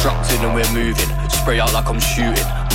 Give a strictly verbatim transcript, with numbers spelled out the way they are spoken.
Constructing and we're moving. Spray out like I'm shooting.